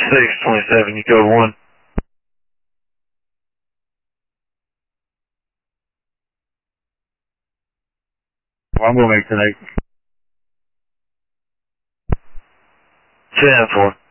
627, you code 1. Well, I'm going to make tonight. 10-4.